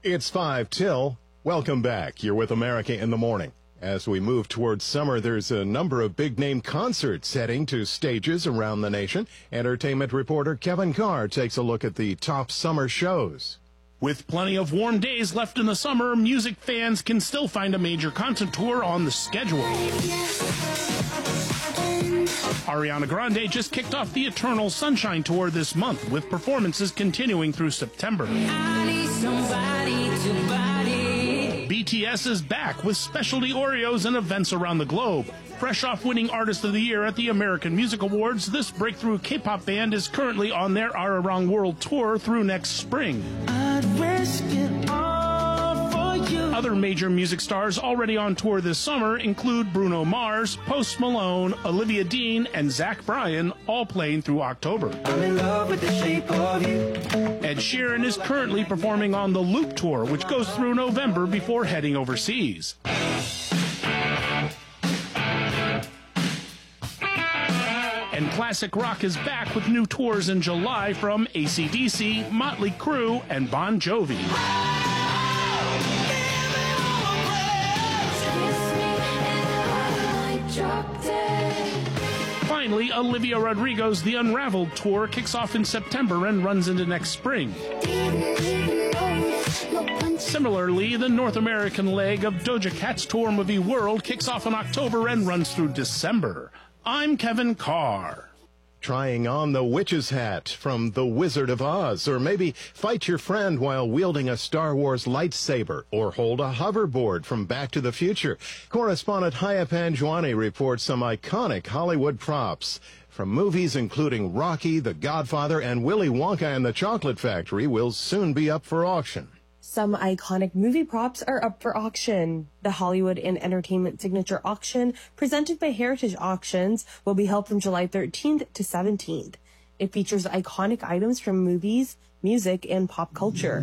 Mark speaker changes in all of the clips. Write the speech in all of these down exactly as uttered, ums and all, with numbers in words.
Speaker 1: It's five till. Welcome back. You're with America in the Morning. As we move towards summer, there's a number of big-name concerts heading to stages around the nation. Entertainment reporter Kevin Carr takes a look at the top summer shows.
Speaker 2: With plenty of warm days left in the summer, music fans can still find a major concert tour on the schedule. Ariana Grande just kicked off the Eternal Sunshine Tour this month, with performances continuing through September.
Speaker 3: I need somebody to body.
Speaker 2: B T S is back with specialty Oreos and events around the globe. Fresh off winning Artist of the Year at the American Music Awards, this breakthrough K-pop band is currently on their Arirang World Tour through next spring.
Speaker 3: I'd risk it all for you.
Speaker 2: Other major music stars already on tour this summer include Bruno Mars, Post Malone, Olivia Dean, and Zach Bryan, all playing through October.
Speaker 3: I'm in love with the shape of you.
Speaker 2: Ed Sheeran is currently performing on the Loop Tour, which goes through November before heading overseas. And classic rock is back with new tours in July from A C D C, Motley Crue, and Bon Jovi. Finally, Olivia Rodrigo's The Unraveled Tour kicks off in September and runs into next spring. Similarly, the North American leg of Doja Cat's tour Movie World kicks off in October and runs through December. I'm Kevin Carr.
Speaker 1: Trying on the witch's hat from The Wizard of Oz, or maybe fight your friend while wielding a Star Wars lightsaber, or hold a hoverboard from Back to the Future. Correspondent Haya Panjwani reports some iconic Hollywood props from movies including Rocky, The Godfather, and Willy Wonka and the Chocolate Factory will soon be up for auction.
Speaker 4: Some iconic movie props are up for auction. The Hollywood and Entertainment Signature Auction, presented by Heritage Auctions, will be held from July thirteenth to seventeenth. It features iconic items from movies, music, and pop culture. A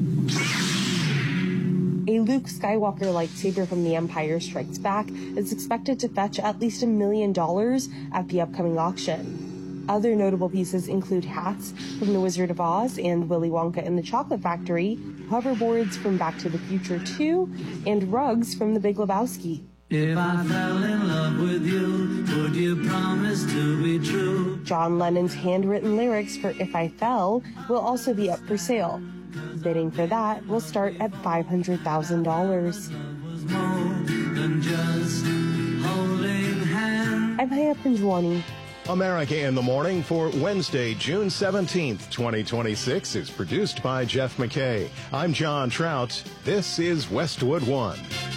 Speaker 4: Luke Skywalker lightsaber from The Empire Strikes Back is expected to fetch at least a million dollars at the upcoming auction. Other notable pieces include hats from The Wizard of Oz and Willy Wonka and the Chocolate Factory, hoverboards from Back to the Future two, and rugs from The Big Lebowski.
Speaker 3: If I fell in love with you, would you promise to be true?
Speaker 4: John Lennon's handwritten lyrics for If I Fell will also be up for sale. Bidding for that will start at five hundred thousand dollars. I'm Haya Panjwani.
Speaker 1: America in the Morning for Wednesday, June seventeenth, twenty twenty-six is produced by Jeff McKay. I'm John Trout. This is Westwood One.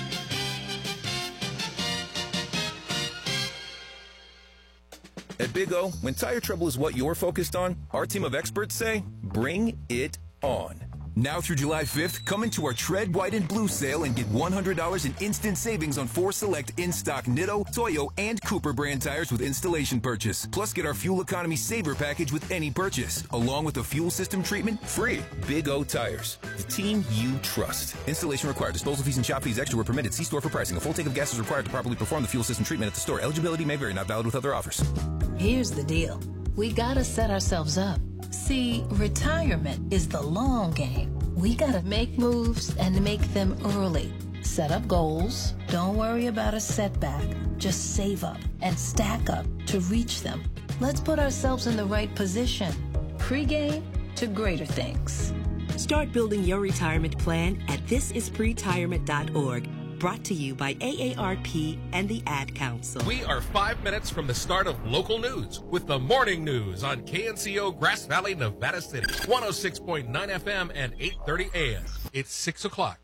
Speaker 5: At Big O, when tire trouble is what you're focused on, our team of experts say, bring it on. Now through July fifth, come into our Tread White and Blue sale and get one hundred dollars in instant savings on four select in-stock Nitto, Toyo, and Cooper brand tires with installation purchase. Plus, get our Fuel Economy Saver package with any purchase, along with a fuel system treatment free. Big O Tires, the team you trust. Installation required. Disposal fees and shop fees extra were permitted. See store for pricing. A full tank of gas is required to properly perform the fuel system treatment at the store. Eligibility may vary. Not valid with other offers.
Speaker 6: Here's the deal. We gotta set ourselves up. See, retirement is the long game. We gotta make moves and make them early. Set up goals. Don't worry about a setback. Just save up and stack up to reach them. Let's put ourselves in the right position. Pre-game to greater things.
Speaker 7: Start building your retirement plan at this is pretirement dot org. Brought to you by A A R P and the Ad Council.
Speaker 8: We are five minutes from the start of local news with the morning news on K N C O Grass Valley, Nevada City, one oh six point nine F M and eight thirty A M. It's six o'clock.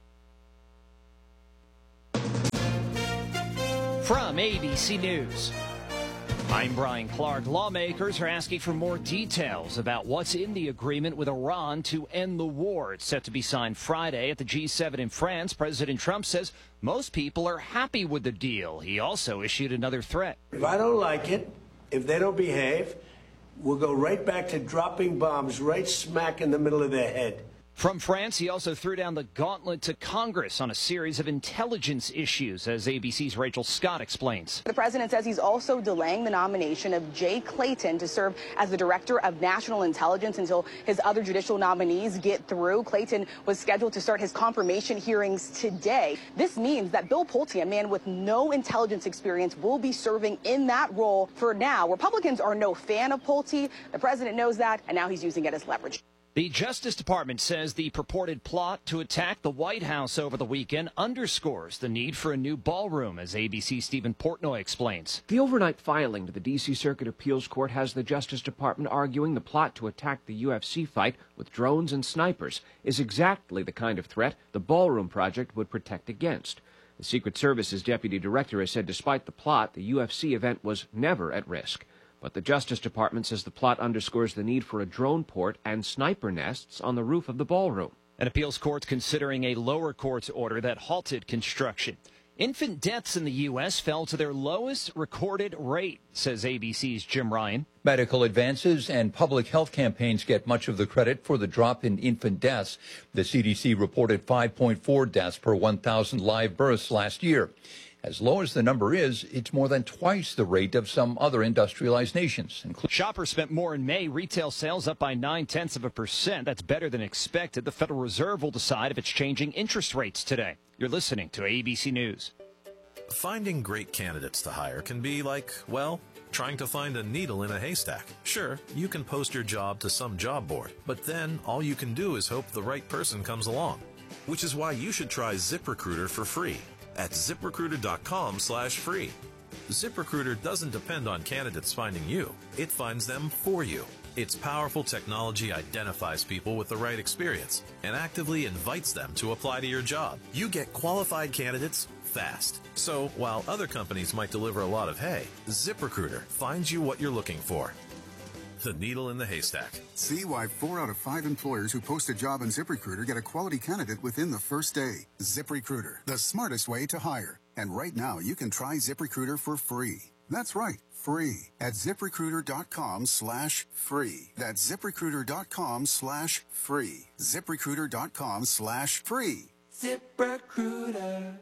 Speaker 9: From A B C News, I'm Brian Clark. Lawmakers are asking for more details about what's in the agreement with Iran to end the war. It's set to be signed Friday at the G seven in France. President Trump says most people are happy with the deal. He also issued another threat.
Speaker 10: If I don't like it, if they don't behave, we'll go right back to dropping bombs right smack in the middle of their head.
Speaker 9: From France, he also threw down the gauntlet to Congress on a series of intelligence issues, as A B C's Rachel Scott explains.
Speaker 11: The president says he's also delaying the nomination of Jay Clayton to serve as the director of national intelligence until his other judicial nominees get through. Clayton was scheduled to start his confirmation hearings today. This means that Bill Pulte, a man with no intelligence experience, will be serving in that role for now. Republicans are no fan of Pulte. The president knows that, and now he's using it as leverage.
Speaker 9: The Justice Department says the purported plot to attack the White House over the weekend underscores the need for a new ballroom, as A B C's Stephen Portnoy explains.
Speaker 12: The overnight filing to the D C Circuit Appeals Court has the Justice Department arguing the plot to attack the U F C fight with drones and snipers is exactly the kind of threat the ballroom project would protect against. The Secret Service's deputy director has said despite the plot, the U F C event was never at risk. But the Justice Department says the plot underscores the need for a drone port and sniper nests on the roof of the ballroom.
Speaker 9: An appeals court's considering a lower court's order that halted construction. Infant deaths in the U S fell to their lowest recorded rate, says A B C's Jim Ryan.
Speaker 13: Medical advances and public health campaigns get much of the credit for the drop in infant deaths. The C D C reported five point four deaths per one thousand live births last year. As low as the number is, it's more than twice the rate of some other industrialized nations.
Speaker 9: Shoppers spent more in May. Retail sales up by nine-tenths of a percent. That's better than expected. The Federal Reserve will decide if it's changing interest rates today. You're listening to A B C News.
Speaker 14: Finding great candidates to hire can be like, well, trying to find a needle in a haystack. Sure, you can post your job to some job board, but then all you can do is hope the right person comes along. Which is why you should try ZipRecruiter for free at ZipRecruiter.com slash free. ZipRecruiter doesn't depend on candidates finding you. It finds them for you. Its powerful technology identifies people with the right experience and actively invites them to apply to your job. You get qualified candidates fast. So while other companies might deliver a lot of hay, ZipRecruiter finds you what you're looking for. The needle in the haystack.
Speaker 15: See why four out of five employers who post a job on ZipRecruiter get a quality candidate within the first day. ZipRecruiter, the smartest way to hire. And right now, you can try ZipRecruiter for free. That's right, free at ZipRecruiter.com slash free. That's ZipRecruiter.com slash free. ZipRecruiter.com slash free. ZipRecruiter.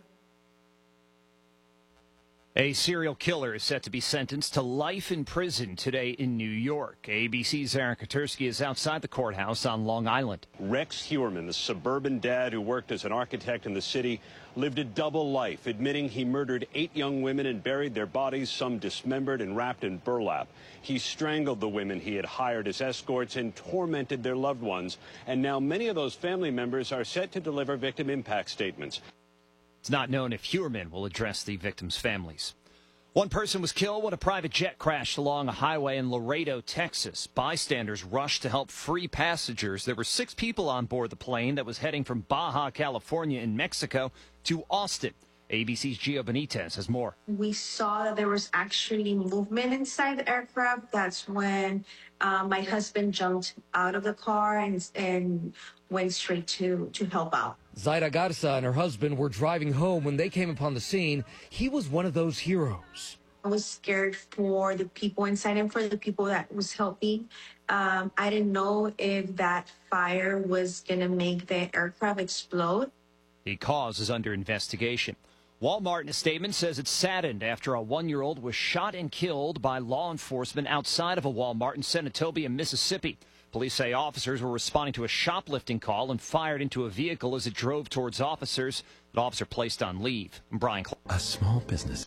Speaker 9: A serial killer is set to be sentenced to life in prison today in New York. A B C's Aaron Katersky is outside the courthouse on Long Island.
Speaker 16: Rex Heuermann, the suburban dad who worked as an architect in the city, lived a double life, admitting he murdered eight young women and buried their bodies, some dismembered and wrapped in burlap. He strangled the women he had hired as escorts and tormented their loved ones. And now many of those family members are set to deliver victim impact statements.
Speaker 9: It's not known if Heuermann will address the victims' families. One person was killed when a private jet crashed along a highway in Laredo, Texas. Bystanders rushed to help free passengers. There were six people on board the plane that was heading from Baja, California in Mexico to Austin. A B C's Gio Benitez has more.
Speaker 17: We saw that there was actually movement inside the aircraft. That's when uh, my husband jumped out of the car and, and went straight to, to help out.
Speaker 18: Zaira Garza and her husband were driving home when they came upon the scene. He was one of those heroes.
Speaker 17: I was scared for the people inside and for the people that was helping. Um, I didn't know if that fire was going to make the aircraft explode.
Speaker 9: The cause is under investigation. Walmart, in a statement, says it's saddened after a one-year-old was shot and killed by law enforcement outside of a Walmart in Senatobia, Mississippi. Police say officers were responding to a shoplifting call and fired into a vehicle as it drove towards officers. The officer placed on leave. I'm Brian Clark.
Speaker 19: A small business.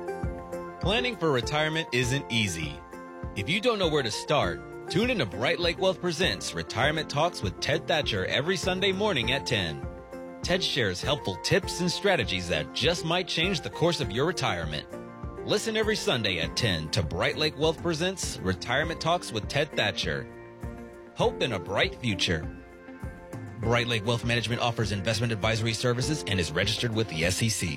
Speaker 20: Planning for retirement isn't easy. If you don't know where to start, tune in to Bright Lake Wealth Presents Retirement Talks with Ted Thatcher every Sunday morning at ten. Ted shares helpful tips and strategies that just might change the course of your retirement. Listen every Sunday at ten to Bright Lake Wealth Presents Retirement Talks with Ted Thatcher. Hope in a bright future. Bright Lake Wealth Management offers investment advisory services and is registered with the S E C.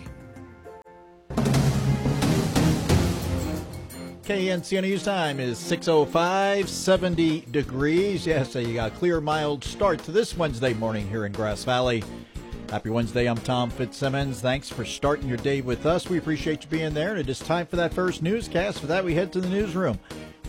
Speaker 21: K N C N News time is six oh five, seventy degrees. Yes, so you got a clear, mild start to this Wednesday morning here in Grass Valley. Happy Wednesday. I'm Tom Fitzsimmons. Thanks for starting your day with us. We appreciate you being there. And it is time for that first newscast. For that, we head to the newsroom.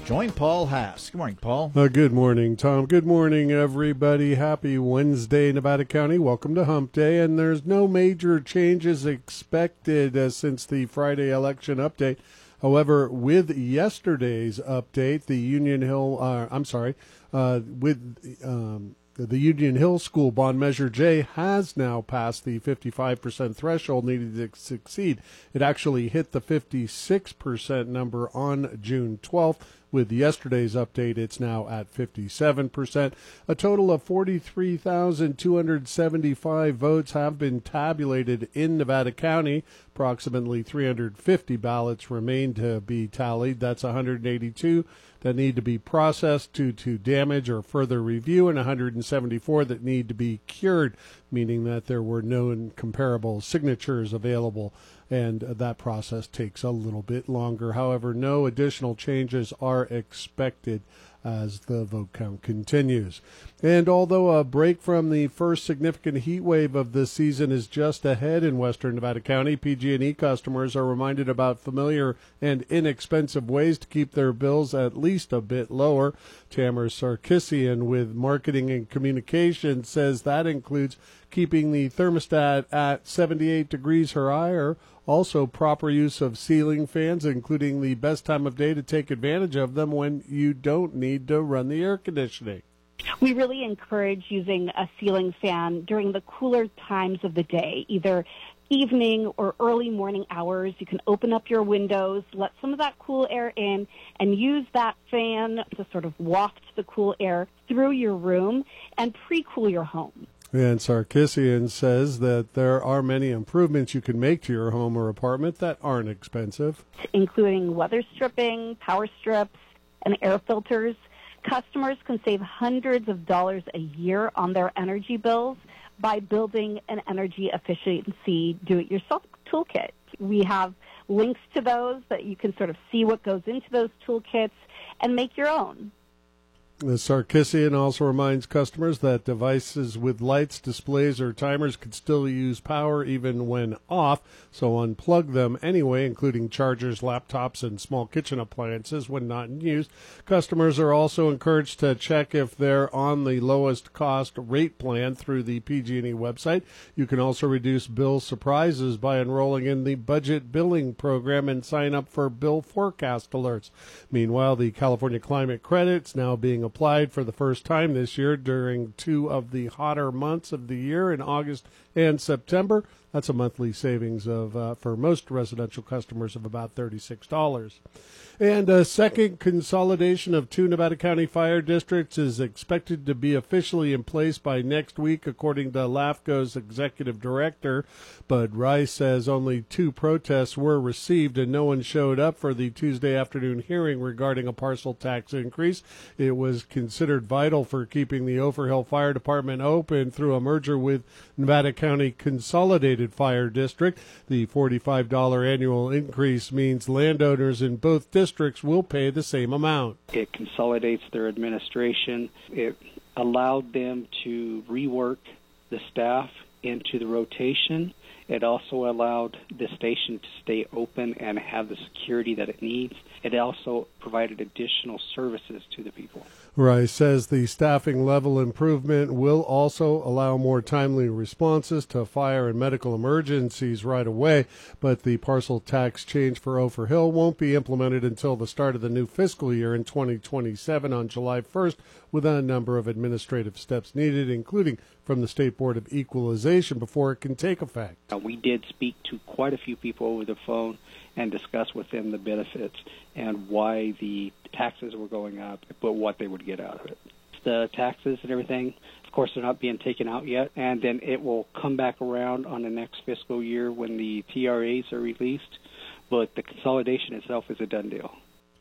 Speaker 21: join Paul Haas. Good morning, Paul.
Speaker 19: Uh, good morning, Tom. Good morning, everybody. Happy Wednesday, Nevada County. Welcome to Hump Day. And there's no major changes expected uh, since the Friday election update. However, with yesterday's update, the Union Hill, uh, I'm sorry, uh, with um, the Union Hill School Bond Measure J has now passed the fifty-five percent threshold needed to succeed. It actually hit the fifty-six percent number on June twelfth. With yesterday's update, it's now at fifty-seven percent. A total of forty-three thousand two hundred seventy-five votes have been tabulated in Nevada County. Approximately three hundred fifty ballots remain to be tallied. That's one hundred eighty-two that need to be processed due to damage or further review, and one hundred seventy-four that need to be cured, meaning that there were no comparable signatures available, and that process takes a little bit longer. However, no additional changes are expected as the vote count continues. And although a break from the first significant heat wave of this season is just ahead in western Nevada County, P G and E customers are reminded about familiar and inexpensive ways to keep their bills at least a bit lower. Tamara Sarkisian with Marketing and Communication says that includes keeping the thermostat at seventy-eight degrees or higher. Also, proper use of ceiling fans, including the best time of day to take advantage of them when you don't need to run the air conditioning.
Speaker 22: We really encourage using a ceiling fan during the cooler times of the day, either evening or early morning hours. You can open up your windows, let some of that cool air in, and use that fan to sort of waft the cool air through your room and pre-cool your home.
Speaker 19: And Sarkisian says that there are many improvements you can make to your home or apartment that aren't expensive,
Speaker 22: including weather stripping, power strips, and air filters. Customers can save hundreds of dollars a year on their energy bills by building an energy efficiency do-it-yourself toolkit. We have links to those that you can sort of see what goes into those toolkits and make your own.
Speaker 19: The Sarkisian also reminds customers that devices with lights, displays, or timers can still use power even when off, so unplug them anyway, including chargers, laptops, and small kitchen appliances when not in use. Customers are also encouraged to check if they're on the lowest cost rate plan through the P G and E website. You can also reduce bill surprises by enrolling in the budget billing program and sign up for bill forecast alerts. Meanwhile, the California Climate Credit's now being applied for the first time this year during two of the hotter months of the year in August and September. That's a monthly savings of uh, for most residential customers of about thirty-six dollars. And a second consolidation of two Nevada County fire districts is expected to be officially in place by next week, according to LAFCO's executive director. Bud Rice says only two protests were received and no one showed up for the Tuesday afternoon hearing regarding a parcel tax increase. It was considered vital for keeping the Overhill Fire Department open through a merger with Nevada County Consolidated Fire District. The forty-five dollars annual increase means landowners in both districts will pay the same amount.
Speaker 23: It consolidates their administration. It allowed them to rework the staff into the rotation. It also allowed the station to stay open and have the security that it needs. It also provided additional services to the people.
Speaker 19: Rice says the staffing level improvement will also allow more timely responses to fire and medical emergencies right away, but the parcel tax change for Ophir Hill won't be implemented until the start of the new fiscal year in twenty twenty-seven on July first, with a number of administrative steps needed, including from the State Board of Equalization before it can take effect.
Speaker 23: Uh, we did speak to quite a few people over the phone and discuss with them the benefits and why the taxes were going up, but what they would get out of it. The taxes and everything, of course, they're not being taken out yet, and then it will come back around on the next fiscal year when the T R As are released, but the consolidation itself is a done deal.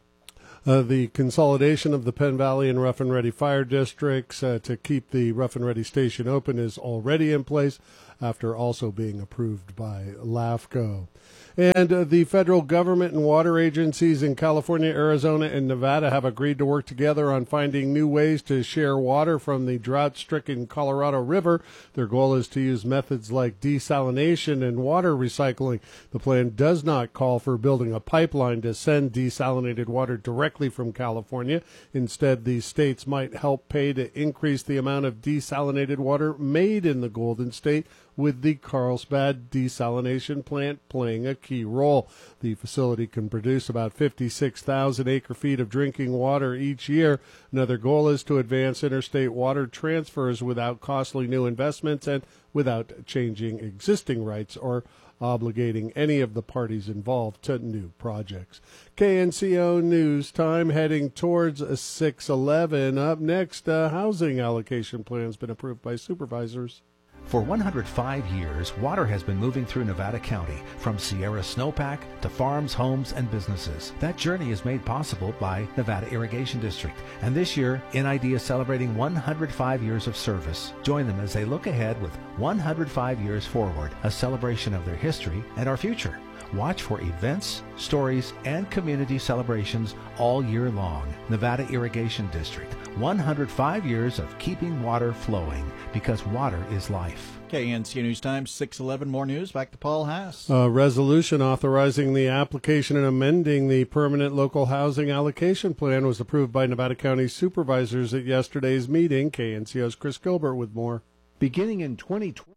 Speaker 19: Uh, the consolidation of the Penn Valley and Rough and Ready fire districts uh, to keep the Rough and Ready station open is already in place after also being approved by LAFCO. And uh, the federal government and water agencies in California, Arizona, and Nevada have agreed to work together on finding new ways to share water from the drought-stricken Colorado River. Their goal is to use methods like desalination and water recycling. The plan does not call for building a pipeline to send desalinated water directly directly from California. Instead, the states might help pay to increase the amount of desalinated water made in the Golden State, with the Carlsbad desalination plant playing a key role. The facility can produce about fifty-six thousand acre-feet of drinking water each year. Another goal is to advance interstate water transfers without costly new investments and without changing existing rights or obligating any of the parties involved to new projects. K N C O News Time heading towards six eleven. Up next, a housing allocation plan has been approved by supervisors.
Speaker 2: For one hundred five years, water has been moving through Nevada County, from Sierra Snowpack to farms, homes, and businesses. That journey is made possible by Nevada Irrigation District. And this year, N I D is celebrating one hundred five years of service. Join them as they look ahead with one hundred five years forward, a celebration of their history and our future. Watch for events, stories, and community celebrations all year long. Nevada Irrigation District, one hundred five years of keeping water flowing, because water is life.
Speaker 21: K N C O News Time, six eleven. More news. Back to Paul Haas.
Speaker 19: A resolution authorizing the application and amending the permanent local housing allocation plan was approved by Nevada County supervisors at yesterday's meeting. K N C O's Chris Gilbert with more.
Speaker 3: Beginning in twenty twenty,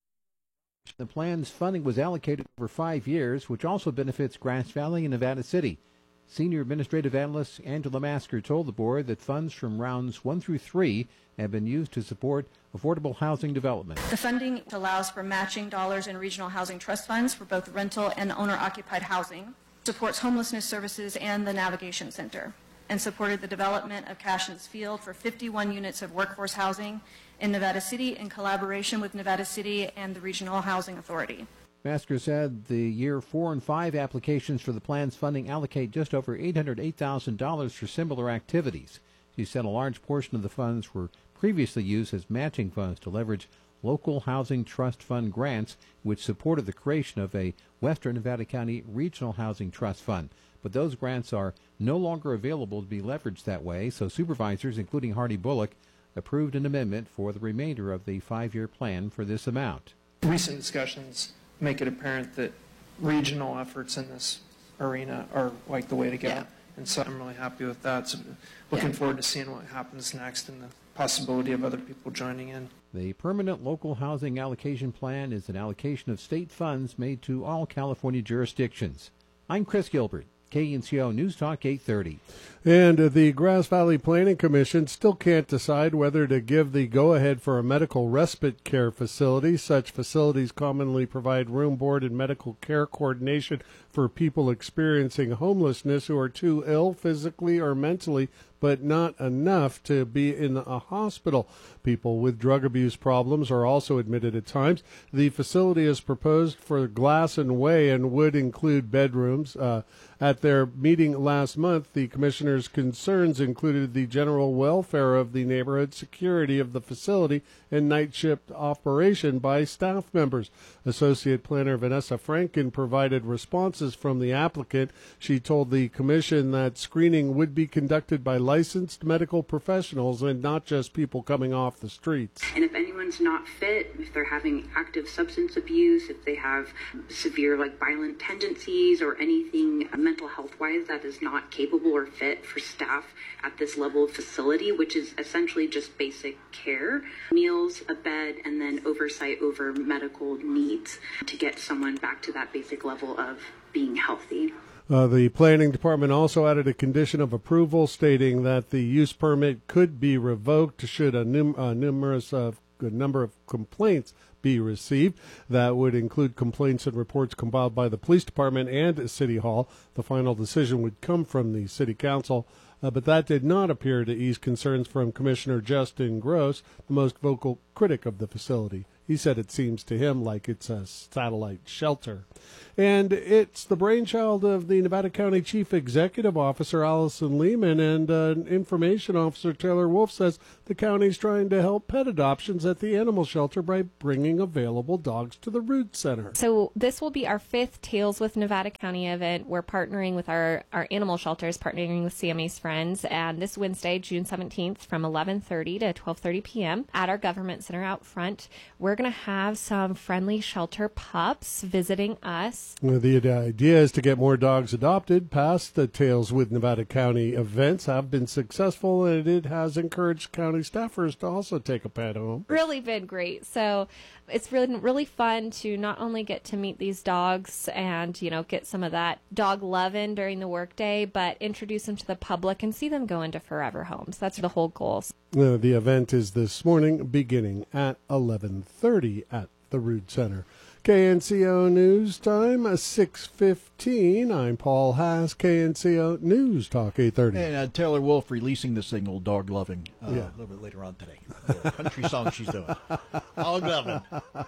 Speaker 3: the plan's funding was allocated over five years, which also benefits Grass Valley and Nevada City. Senior Administrative Analyst Angela Masker told the board that funds from rounds one through three have been used to support affordable housing development.
Speaker 4: The funding allows for matching dollars in regional housing trust funds for both rental and owner-occupied housing, supports homelessness services and the Navigation Center, and supported the development of Cashins Field for fifty-one units of workforce housing in Nevada City in collaboration with Nevada City and the Regional Housing Authority.
Speaker 3: Masker said the year four and five applications for the plan's funding allocate just over eight hundred eight thousand dollars for similar activities. She said a large portion of the funds were previously used as matching funds to leverage local housing trust fund grants, which supported the creation of a Western Nevada County Regional Housing Trust Fund. But those grants are no longer available to be leveraged that way, so supervisors, including Hardy Bullock, approved an amendment for the remainder of the five-year plan for this amount.
Speaker 24: Recent discussions make it apparent that regional efforts in this arena are like the way to go. Yeah. And so I'm really happy with that. So looking yeah. forward to seeing what happens next and the possibility of other people joining in.
Speaker 3: The permanent local housing allocation plan is an allocation of state funds made to all California jurisdictions. I'm Chris Gilbert, K N C O News Talk eight thirty.
Speaker 19: And the Grass Valley Planning Commission still can't decide whether to give the go-ahead for a medical respite care facility. Such facilities commonly provide room, board, and medical care coordination for people experiencing homelessness who are too ill physically or mentally, but not enough to be in a hospital. People with drug abuse problems are also admitted at times. The facility is proposed for Glass and Way and would include bedrooms. Uh, at their meeting last month, the commissioner's concerns included the general welfare of the neighborhood, security of the facility, and night shift operation by staff members. Associate Planner Vanessa Franken provided responses from the applicant. She told the commission that screening would be conducted by licensed medical professionals and not just people coming off the streets.
Speaker 25: And if anyone's not fit, if they're having active substance abuse, if they have severe like violent tendencies or anything mental health wise that is not capable or fit for staff at this level of facility, which is essentially just basic care, meals, a bed, and then oversight over medical needs to get someone back to that basic level of being healthy.
Speaker 19: Uh, the planning department also added a condition of approval stating that the use permit could be revoked should a, num- a numerous uh, a number of complaints be received. That would include complaints and reports compiled by the police department and City Hall. The final decision would come from the City Council, uh, but that did not appear to ease concerns from Commissioner Justin Gross, the most vocal critic of the facility. He said it seems to him like it's a satellite shelter. And it's the brainchild of the Nevada County Chief Executive Officer, Allison Lehman, and uh, Information Officer Taylor Wolf says the county's trying to help pet adoptions at the animal shelter by bringing available dogs to the Root Center.
Speaker 26: So this will be our fifth Tales with Nevada County event. We're partnering with our, our animal shelters, partnering with Sammy's Friends, and this Wednesday, June seventeenth, from eleven thirty to twelve thirty p.m. at our government center out front, we're we're going to have some friendly shelter pups visiting us.
Speaker 19: Well, the idea is to get more dogs adopted. Past the Tales with Nevada County events have been successful, and it has encouraged county staffers to also take a pet home.
Speaker 26: Really been great. So it's really, really fun to not only get to meet these dogs and, you know, get some of that dog loving during the workday, but introduce them to the public and see them go into forever homes. That's the whole goal.
Speaker 19: Uh, the event is this morning, beginning at eleven thirty at the Rood Center. K N C O News Time, six fifteen. I'm Paul Haas, K N C O News Talk eight thirty.
Speaker 21: And uh, Taylor Wolf releasing the single Dog Loving uh,
Speaker 19: Yeah.
Speaker 21: a little bit later on today. The country song she's doing. Dog Loving.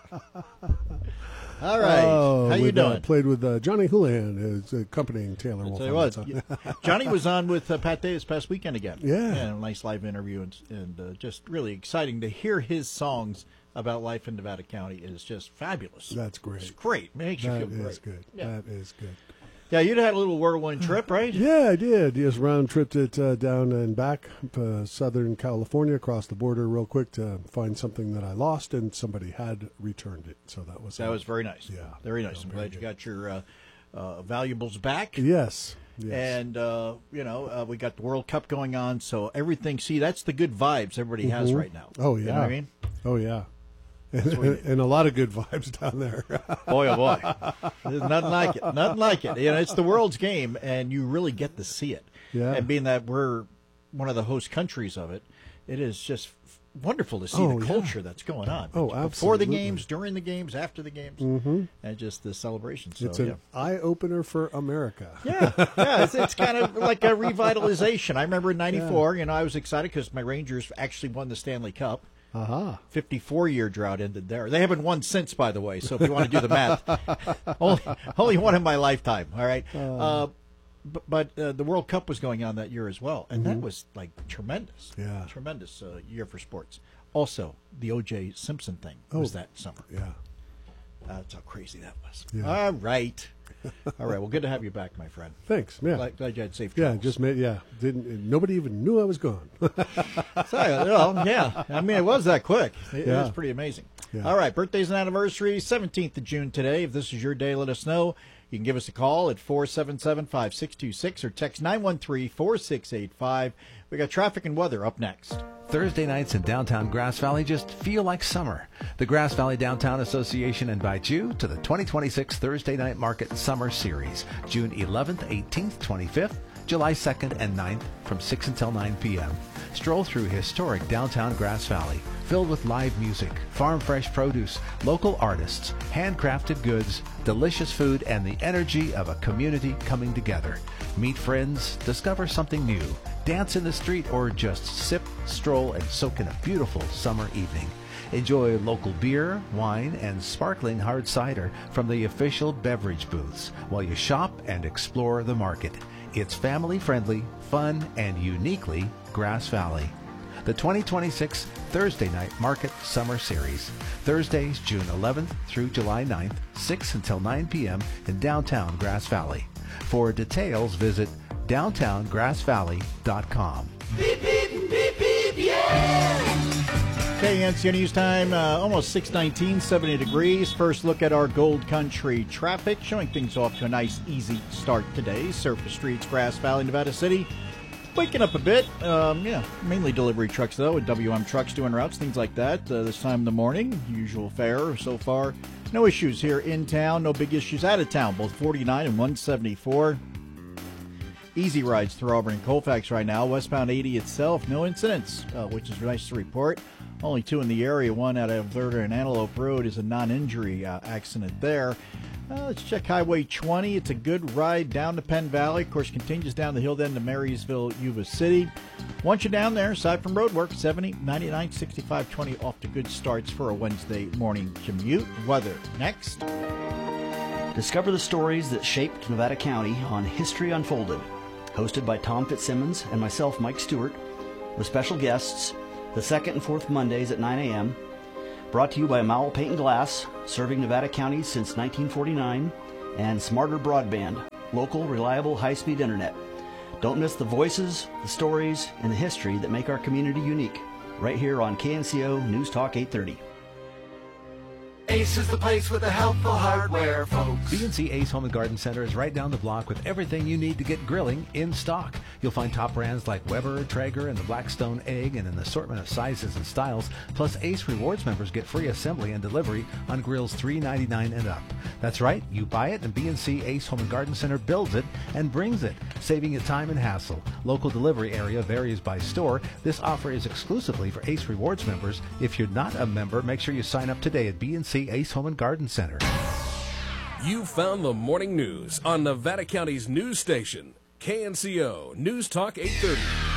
Speaker 21: All right.
Speaker 19: Oh,
Speaker 21: How you
Speaker 19: with, uh,
Speaker 21: doing?
Speaker 19: played with uh, Johnny Houlihan, who's accompanying Taylor Wolf.
Speaker 21: Tell you
Speaker 19: on
Speaker 21: what,
Speaker 19: that song.
Speaker 21: yeah. Johnny was on with uh, Pat Day this past weekend again.
Speaker 19: Yeah.
Speaker 21: And a nice live interview, and, and uh, just really exciting to hear his songs about life in Nevada County is just fabulous.
Speaker 19: That's great.
Speaker 21: It's great. Makes you
Speaker 19: That
Speaker 21: feel great.
Speaker 19: is good.
Speaker 21: Yeah.
Speaker 19: That is good.
Speaker 21: Yeah, you'd had a little whirlwind trip, right?
Speaker 19: Yeah, I did. Just round tripped it uh, down and back to Southern California, across the border real quick to find something that I lost, and somebody had returned it. So that was
Speaker 21: That was very nice.
Speaker 19: Yeah,
Speaker 21: very nice.
Speaker 19: so
Speaker 21: I'm
Speaker 19: very
Speaker 21: glad you got your uh, uh, valuables back.
Speaker 19: Yes. Yes.
Speaker 21: And, uh, you know, uh, we got the World Cup going on, so everything, see, that's the good vibes everybody has
Speaker 19: Mhm.
Speaker 21: right now.
Speaker 19: Oh, yeah.
Speaker 21: You know what I mean?
Speaker 19: Oh, yeah.
Speaker 21: That's
Speaker 19: And,
Speaker 21: what we-
Speaker 19: and a lot of good vibes down there.
Speaker 21: Boy, oh boy. There's nothing like it. Nothing like it. You know, it's the world's game, and you really get to see it.
Speaker 19: Yeah.
Speaker 21: And being that we're one of the host countries of it, it is just f- wonderful to see
Speaker 19: Oh,
Speaker 21: the
Speaker 19: yeah.
Speaker 21: culture that's going on.
Speaker 19: Oh,
Speaker 21: Before the
Speaker 19: absolutely.
Speaker 21: games, during the games, after the games,
Speaker 19: Mhm.
Speaker 21: and just the celebration. So,
Speaker 19: It's an
Speaker 21: yeah.
Speaker 19: eye-opener for America.
Speaker 21: Yeah, yeah, it's, it's kind of like a revitalization. I remember in ninety-four, you know, I was excited because my Rangers actually won the Stanley Cup.
Speaker 19: Uh-huh.
Speaker 21: fifty-four year drought ended there. They haven't won since, by the way, so if you want to do the math. only, only one in my lifetime, all right?
Speaker 19: Uh.
Speaker 21: Uh, but but uh, the World Cup was going on that year as well, and that
Speaker 19: Mhm.
Speaker 21: was, like, tremendous.
Speaker 19: Yeah.
Speaker 21: Tremendous uh, year for sports. Also, the O J Simpson thing
Speaker 19: Oh,
Speaker 21: was that summer.
Speaker 19: Yeah.
Speaker 21: That's how crazy that was.
Speaker 19: Yeah.
Speaker 21: All right. All right, well, good to have you back, my friend.
Speaker 19: Thanks. Yeah.
Speaker 21: Glad, glad you had safe
Speaker 19: Yeah,
Speaker 21: travels.
Speaker 19: just made, yeah. Didn't, nobody even knew I was gone.
Speaker 21: So, well, yeah. I mean, it was that quick. It,
Speaker 19: Yeah.
Speaker 21: it was pretty amazing.
Speaker 19: Yeah.
Speaker 21: All right, birthdays and anniversaries, seventeenth of June today. If this is your day, let us know. You can give us a call at four seven seven, five six two six or text nine one three, four six eight five. We got traffic and weather up next.
Speaker 2: Thursday nights in downtown Grass Valley just feel like summer. The Grass Valley Downtown Association invites you to the twenty twenty-six Thursday Night Market Summer Series, June eleventh, eighteenth, twenty-fifth, July second and ninth from six until nine p.m. Stroll through historic downtown Grass Valley, filled with live music, farm fresh produce, local artists, handcrafted goods, delicious food, and the energy of a community coming together. Meet friends, discover something new, dance in the street, or just sip, stroll, and soak in a beautiful summer evening. Enjoy local beer, wine, and sparkling hard cider from the official beverage booths while you shop and explore the market. It's family-friendly, fun, and uniquely Grass Valley. The twenty twenty-six Thursday Night Market Summer Series. Thursdays, June eleventh through July ninth, six until nine p.m. in downtown Grass Valley. For details, visit downtown grass valley dot com.
Speaker 21: Beep, beep, beep, beep, yeah! Okay, N C O News time, uh, almost six nineteen, seventy degrees. First look at our Gold Country traffic, showing things off to a nice, easy start today. Surface streets, Grass Valley, Nevada City. Waking up a bit. Um, yeah, mainly delivery trucks, though, with W M trucks doing routes, things like that. Uh, this time in the morning, usual fare so far. No issues here in town, no big issues out of town, both forty-nine and one seventy-four. Easy rides through Auburn and Colfax right now. Westbound eighty itself, no incidents, uh, which is nice to report. Only two in the area. One at Alberta and Antelope Road is a non-injury uh, accident there. Uh, let's check Highway twenty. It's a good ride down to Penn Valley. Of course, continues down the hill then to Marysville, Yuba City. Once you're down there, aside from road work, seventy, ninety-nine, sixty-five, twenty off to good starts for a Wednesday morning commute. Weather next.
Speaker 1: Discover the stories that shaped Nevada County on History Unfolded. Hosted by Tom Fitzsimmons and myself, Mike Stewart, with special guests the second and fourth Mondays at nine a.m. Brought to you by Mowell Paint and Glass, serving Nevada County since nineteen forty-nine, and Smarter Broadband, local, reliable, high-speed internet. Don't miss the voices, the stories, and the history that make our community unique, right here on K N C O News Talk eight thirty.
Speaker 5: Ace is the place with the helpful hardware, folks.
Speaker 2: B and C Ace Home and Garden Center is right down the block with everything you need to get grilling in stock. You'll find top brands like Weber, Traeger, and the Blackstone Egg in an assortment of sizes and styles. Plus, Ace Rewards members get free assembly and delivery on grills three ninety-nine and up. That's right, you buy it and B and C Ace Home and Garden Center builds it and brings it, saving you time and hassle. Local delivery area varies by store. This offer is exclusively for Ace Rewards members. If you're not a member, make sure you sign up today at B and C Ace Home and Garden Center.
Speaker 6: You found the morning news on Nevada County's news station, K N C O News Talk eight thirty.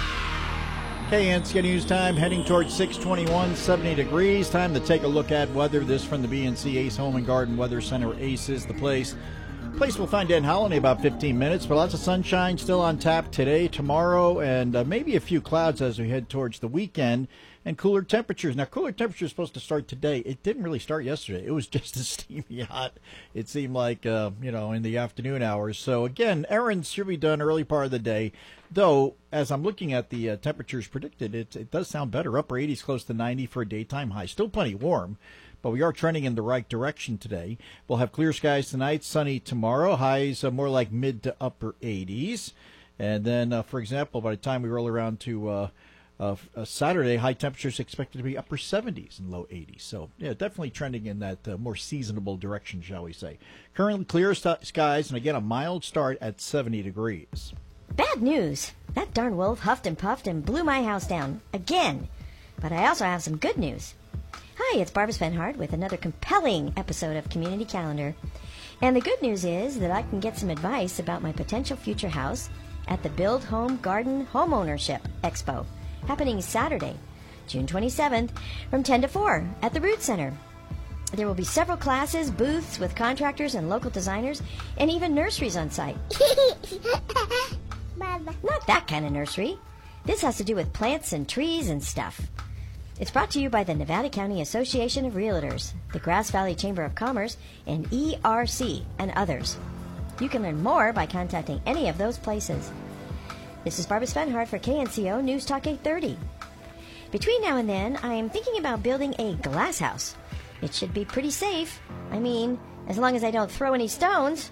Speaker 21: K N C O News Time, heading towards six twenty-one, seventy degrees. Time to take a look at weather. This from the B and C Ace Home and Garden Weather Center. Ace is the place. Place we'll find Dan Howell in about fifteen minutes, but lots of sunshine still on tap today, tomorrow, and uh, maybe a few clouds as we head towards the weekend, and cooler temperatures. Now, cooler temperatures are supposed to start today. It didn't really start yesterday. It was just as steamy hot, it seemed like, uh, you know, in the afternoon hours. So, again, errands should be done early part of the day, though, as I'm looking at the uh, temperatures predicted, it, it does sound better. Upper eighties, close to ninety for a daytime high. Still plenty warm, but we are trending in the right direction today. We'll have clear skies tonight, sunny tomorrow, highs uh, more like mid to upper eighties. And then, uh, for example, by the time we roll around to uh, uh, uh, Saturday, high temperatures expected to be upper seventies and low eighties. So, yeah, definitely trending in that uh, more seasonable direction, shall we say. Currently clear st- skies, and again, a mild start at seventy degrees.
Speaker 7: Bad news. That darn wolf huffed and puffed and blew my house down. Again. But I also have some good news. Hi, it's Barbara Spenhard with another compelling episode of Community Calendar. And the good news is that I can get some advice about my potential future house at the Build Home Garden Homeownership Expo, happening Saturday, June twenty-seventh, from ten to four at the Root Center. There will be several classes, booths with contractors and local designers, and even nurseries on site. Not that kind of nursery. This has to do with plants and trees and stuff. It's brought to you by the Nevada County Association of Realtors, the Grass Valley Chamber of Commerce, and E R C, and others. You can learn more by contacting any of those places. This is Barbara Spenhard for K N C O News Talk eight thirty. Between now and then, I am thinking about building a glass house. It should be pretty safe. I mean, as long as I don't throw any stones.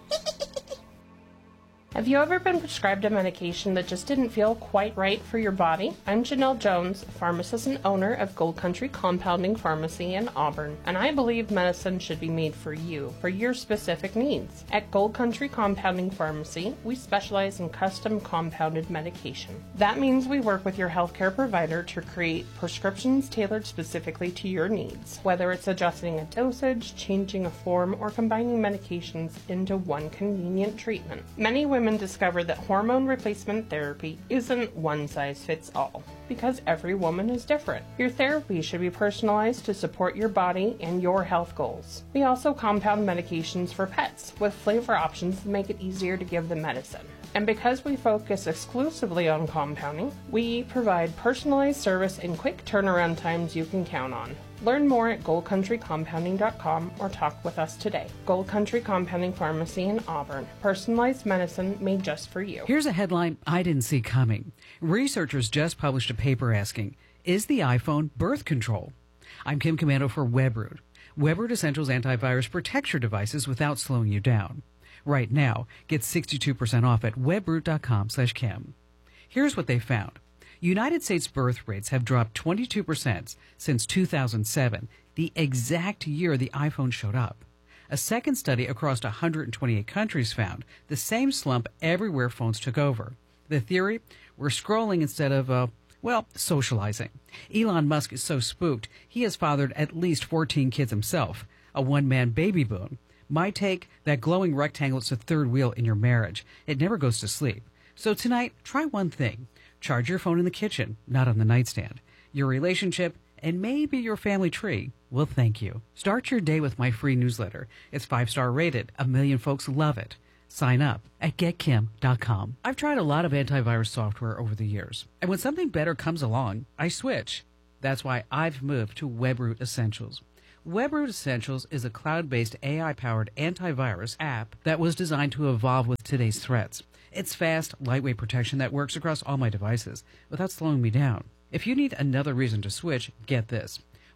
Speaker 8: Have you ever been prescribed a medication that just didn't feel quite right for your body? I'm Janelle Jones, pharmacist and owner of Gold Country Compounding Pharmacy in Auburn, and I believe medicine should be made for you, for your specific needs. At Gold Country Compounding Pharmacy, we specialize in custom compounded medication. That means we work with your healthcare provider to create prescriptions tailored specifically to your needs, whether it's adjusting a dosage, changing a form, or combining medications into one convenient treatment. Many women Women discover that hormone replacement therapy isn't one size fits all, because every woman is different. Your therapy should be personalized to support your body and your health goals. We also compound medications for pets with flavor options that make it easier to give the medicine. And because we focus exclusively on compounding, we provide personalized service and quick turnaround times you can count on. Learn more at gold country compounding dot com or talk with us today. Gold Country Compounding Pharmacy in Auburn. Personalized medicine made just for you.
Speaker 10: Here's a headline I didn't see coming. Researchers just published a paper asking, is the iPhone birth control? I'm Kim Commando for WebRoot. WebRoot Essentials antivirus protects your devices without slowing you down. Right now, get sixty-two percent off at webroot dot com slash Kim. Here's what they found. United States birth rates have dropped twenty-two percent since two thousand seven, the exact year the iPhone showed up. A second study across one hundred twenty-eight countries found the same slump everywhere phones took over. The theory? We're scrolling instead of, uh, well, socializing. Elon Musk is so spooked, he has fathered at least fourteen kids himself, a one-man baby boom. My take, that glowing rectangle is the third wheel in your marriage. It never goes to sleep. So tonight, try one thing. Charge your phone in the kitchen, not on the nightstand. Your relationship, and maybe your family tree, will thank you. Start your day with my free newsletter. It's five-star rated. A million folks love it. Sign up at get kim dot com. I've tried a lot of antivirus software over the years, and when something better comes along, I switch. That's why I've moved to WebRoot Essentials. WebRoot Essentials is a cloud-based A I-powered antivirus app that was designed to evolve with today's threats. It's fast, lightweight protection that works across all my devices without slowing me down. If you need another reason to switch, get this.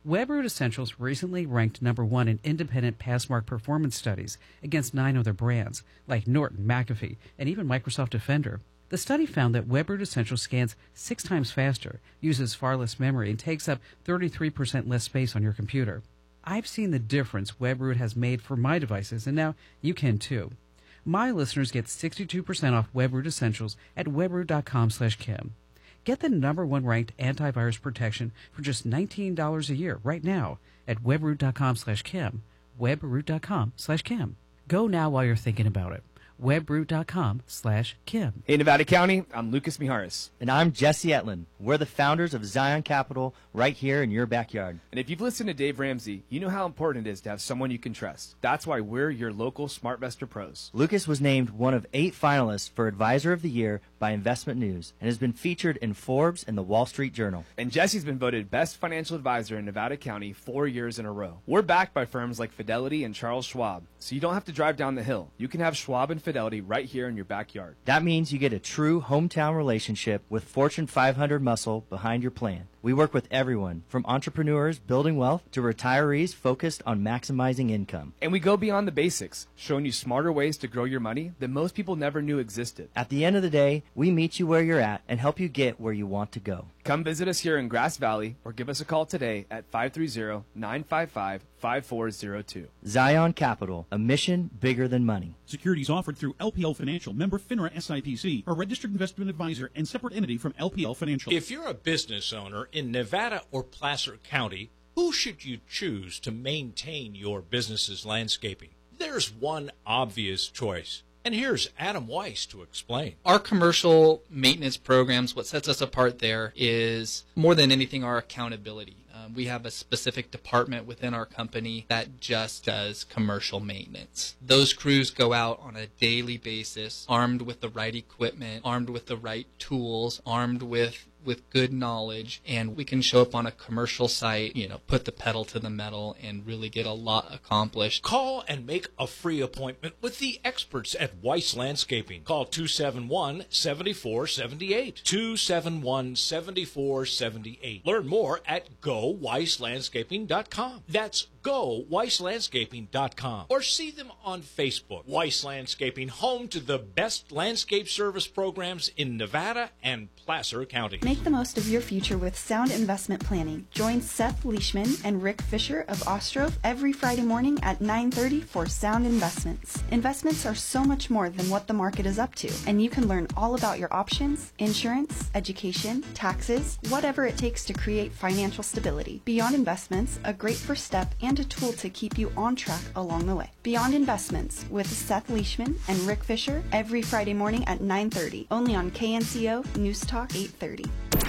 Speaker 10: WebRoot Essentials recently ranked number one in independent Passmark performance studies against nine other brands, like Norton, McAfee, and even Microsoft Defender. The study found that WebRoot Essentials scans six times faster, uses far less memory, and takes up thirty-three percent less space on your computer. I've seen the difference WebRoot has made for my devices, and now you can too. My listeners get sixty-two percent off WebRoot Essentials at webroot.com slash Kim. Get the number one ranked antivirus protection for just nineteen dollars a year right now at webroot.com slash Kim. webroot.com slash Kim. Go now while you're thinking about it. webroot.com slash Kim.
Speaker 11: Hey, Nevada County, I'm Lucas Mijares.
Speaker 12: And I'm Jesse Etlin. We're the founders of Zion Capital right here in your backyard.
Speaker 11: And if you've listened to Dave Ramsey, you know how important it is to have someone you can trust. That's why we're your local SmartVestor pros.
Speaker 12: Lucas was named one of eight finalists for Advisor of the Year by Investment News and has been featured in Forbes and the Wall Street Journal.
Speaker 11: And Jesse's been voted Best Financial Advisor in Nevada County four years in a row. We're backed by firms like Fidelity and Charles Schwab, so you don't have to drive down the hill. You can have Schwab and Fidelity right here in your backyard.
Speaker 12: That means you get a true hometown relationship with Fortune five hundred muscle behind your plan. We work with everyone, from entrepreneurs building wealth to retirees focused on maximizing income.
Speaker 11: And we go beyond the basics, showing you smarter ways to grow your money that most people never knew existed.
Speaker 12: At the end of the day, we meet you where you're at and help you get where you want to go.
Speaker 11: Come visit us here in Grass Valley or give us a call today at five three zero, nine five five, five four zero two.
Speaker 12: Zion Capital, a mission bigger than money.
Speaker 13: Securities offered through L P L Financial, member FINRA S I P C, a registered investment advisor and separate entity from L P L Financial.
Speaker 14: If you're a business owner in Nevada or Placer County, who should you choose to maintain your business's landscaping? There's one obvious choice. And here's Adam Weiss to explain.
Speaker 15: Our commercial maintenance programs, what sets us apart there is more than anything our accountability. Um, we have a specific department within our company that just does commercial maintenance. Those crews go out on a daily basis, armed with the right equipment, armed with the right tools, armed with with good knowledge, and we can show up on a commercial site, you know, put the pedal to the metal and really get a lot accomplished.
Speaker 14: Call and make a free appointment with the experts at Weiss Landscaping. Call two seven one, seven four seven eight. two seven one, seven four seven eight. Learn more at go weiss landscaping dot com. That's go weiss landscaping dot com. Or see them on Facebook. Weiss Landscaping, home to the best landscape service programs in Nevada and Placer County.
Speaker 16: Make the most of your future with sound investment planning. Join Seth Leishman and Rick Fisher of Ostrov every Friday morning at nine thirty for Sound Investments. Investments are so much more than what the market is up to, and you can learn all about your options, insurance, education, taxes, whatever it takes to create financial stability. Beyond Investments, a great first step and a tool to keep you on track along the way. Beyond Investments with Seth Leishman and Rick Fisher every Friday morning at nine thirty, only on K N C O News Talk eight thirty.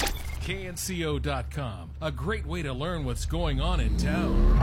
Speaker 6: K N C O dot com, a great way to learn what's going on in town.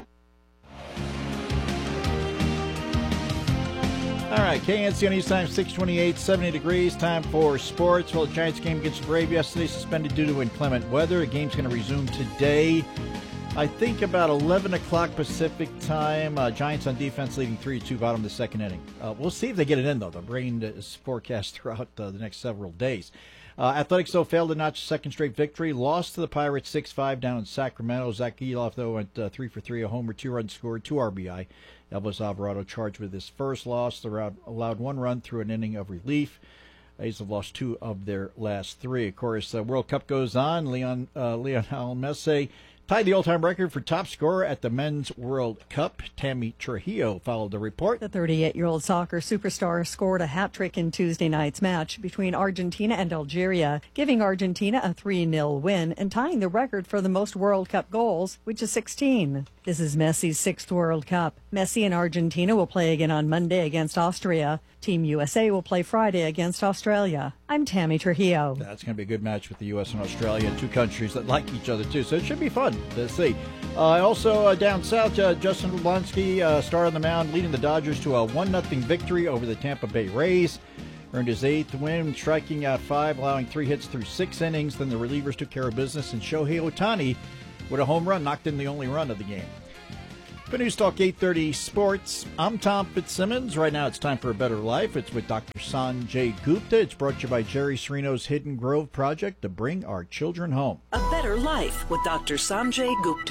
Speaker 21: All right, K N C O News Time, six twenty-eight, seventy degrees. Time for sports. Well, the Giants game against the Braves yesterday suspended due to inclement weather. The game's going to resume today. I think about eleven o'clock Pacific time. Uh, Giants on defense leading three to two, bottom of the second inning. Uh, we'll see if they get it in, though. The rain is forecast throughout uh, the next several days. Uh, Athletics, though, failed to notch a second straight victory. Lost to the Pirates six five down in Sacramento. Zach Geloff, though, went uh, three for three, a homer, two runs scored, two R B I. Elvis Alvarado charged with his first loss. They allowed one run through an inning of relief. A's have lost two of their last three. Of course, the World Cup goes on. Leon uh, Lionel Messi tied the all-time record for top scorer at the Men's World Cup. Tammy Trujillo followed the report.
Speaker 27: The thirty-eight-year-old soccer superstar scored a hat-trick in Tuesday night's match between Argentina and Algeria, giving Argentina a three nil win and tying the record for the most World Cup goals, which is sixteen. This is Messi's sixth World Cup. Messi and Argentina will play again on Monday against Austria. Team U S A will play Friday against Australia. I'm Tammy Trujillo.
Speaker 21: That's going to be a good match with the U S and Australia, two countries that like each other, too. So it should be fun to see. Uh, also, uh, down south, uh, Justin Verlansky uh, started on the mound, leading the Dodgers to a one nothing victory over the Tampa Bay Rays. Earned his eighth win, striking out five, allowing three hits through six innings. Then the relievers took care of business, and Shohei Ohtani, with a home run, knocked in the only run of the game. For News Talk eight thirty Sports, I'm Tom Fitzsimmons. Right now it's time for A Better Life. It's with Doctor Sanjay Gupta. It's brought to you by Jerry Serino's Hidden Grove Project to bring our children home.
Speaker 28: A Better Life with Doctor Sanjay Gupta.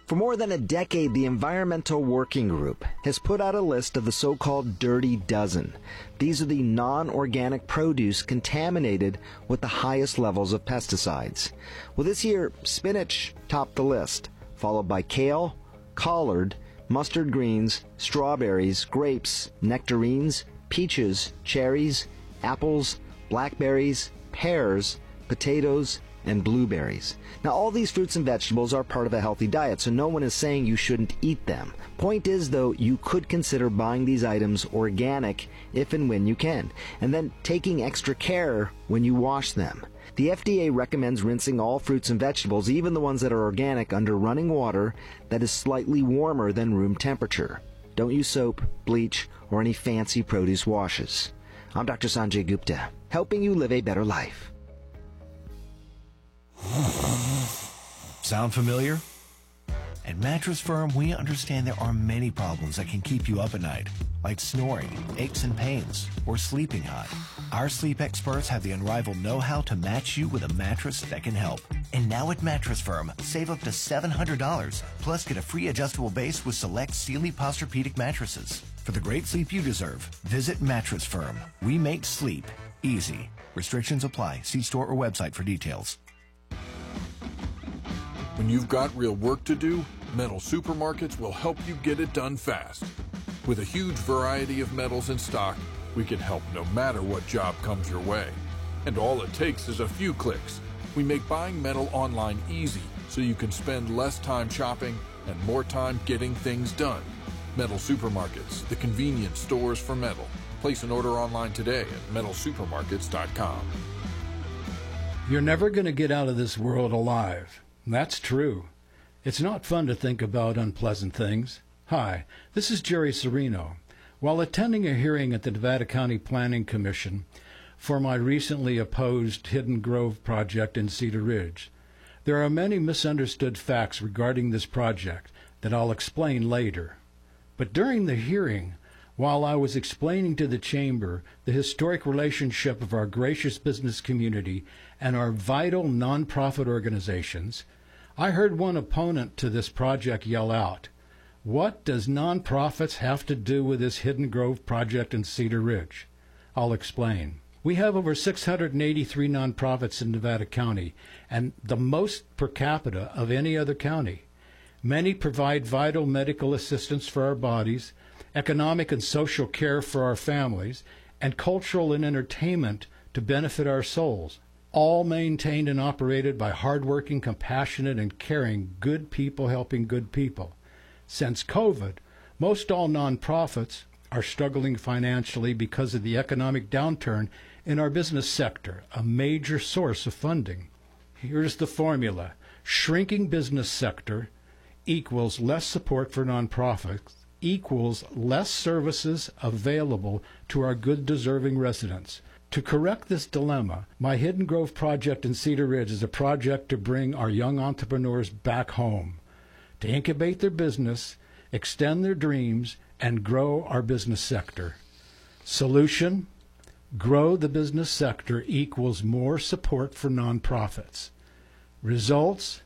Speaker 4: For more than a decade, the Environmental Working Group has put out a list of the so-called Dirty Dozen. These are the non-organic produce contaminated with the highest levels of pesticides. Well, this year, spinach topped the list, followed by kale, collard, mustard greens, strawberries, grapes, nectarines, peaches, cherries, apples, blackberries, pears, potatoes, and blueberries. Now, all these fruits and vegetables are part of a healthy diet, so no one is saying you shouldn't eat them. Point is, though, you could consider buying these items organic if and when you can, and then taking extra care when you wash them. The F D A recommends rinsing all fruits and vegetables, even the ones that are organic, under running water that is slightly warmer than room temperature. Don't use soap, bleach, or any fancy produce washes. I'm Doctor Sanjay Gupta, helping you live a better life.
Speaker 9: Sound familiar? At Mattress Firm, we understand there are many problems that can keep you up at night, like snoring, aches and pains, or sleeping hot. Our sleep experts have the unrivaled know-how to match you with a mattress that can help. And now at Mattress Firm, save up to seven hundred dollars, plus get a free adjustable base with select Sealy Posturepedic mattresses. For the great sleep you deserve, visit Mattress Firm. We make sleep easy. Restrictions apply. See store or website for details.
Speaker 17: When you've got real work to do, Metal Supermarkets will help you get it done fast. With a huge variety of metals in stock, we can help no matter what job comes your way. And all it takes is a few clicks. We make buying metal online easy so you can spend less time shopping and more time getting things done. Metal Supermarkets, the convenience stores for metal. Place an order online today at metal supermarkets dot com.
Speaker 18: You're never going to get out of this world alive. That's true. It's not fun to think about unpleasant things. Hi, this is Jerry Serino. While attending a hearing at the Nevada County Planning Commission for my recently opposed Hidden Grove project in Cedar Ridge, there are many misunderstood facts regarding this project that I'll explain later. But during the hearing, while I was explaining to the Chamber the historic relationship of our gracious business community and our vital nonprofit organizations, I heard one opponent to this project yell out, "What does nonprofits have to do with this Hidden Grove project in Cedar Ridge?" I'll explain. We have over six hundred eighty-three nonprofits in Nevada County, and the most per capita of any other county. Many provide vital medical assistance for our bodies, economic and social care for our families, and cultural and entertainment to benefit our souls, all maintained and operated by hardworking, compassionate, and caring good people helping good people. Since COVID, most all nonprofits are struggling financially because of the economic downturn in our business sector, a major source of funding. Here's the formula. Shrinking business sector equals less support for nonprofits, equals less services available to our good deserving residents. To correct this dilemma, my Hidden Grove project in Cedar Ridge is a project to bring our young entrepreneurs back home, to incubate their business, extend their dreams, and grow our business sector. Solution: grow the business sector equals more support for nonprofits. Results: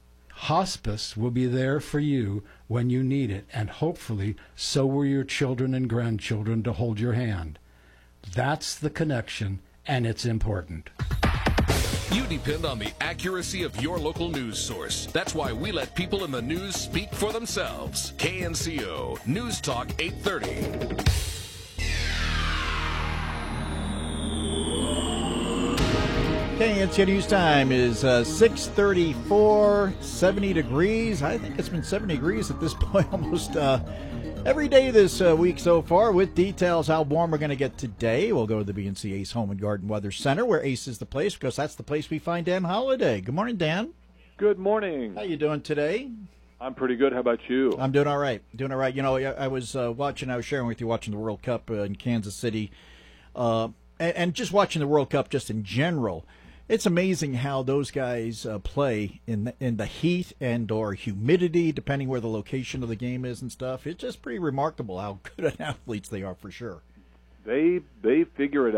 Speaker 18: hospice will be there for you when you need it, and hopefully so will your children and grandchildren to hold your hand. That's the connection, and it's important.
Speaker 6: You depend on the accuracy of your local news source. That's why we let people in the news speak for themselves. K N C O News Talk eight thirty.
Speaker 21: K N C O News Time is uh, six thirty-four, seventy degrees. I think it's been seventy degrees at this point almost uh, every day this uh, week so far. With details how warm we're going to get today, we'll go to the B and C Ace Home and Garden Weather Center, where Ace is the place, because that's the place we find Dan Holliday. Good morning, Dan.
Speaker 20: Good morning.
Speaker 21: How you doing today?
Speaker 20: I'm pretty good. How about you?
Speaker 21: I'm doing all right. Doing all right. You know, I, I was uh, watching, I was sharing with you, watching the World Cup uh, in Kansas City, uh, and, and just watching the World Cup just in general. It's amazing how those guys uh, play in the, in the heat and or humidity, depending where the location of the game is and stuff. It's just pretty remarkable how good athletes they are, for sure.
Speaker 20: They they figure it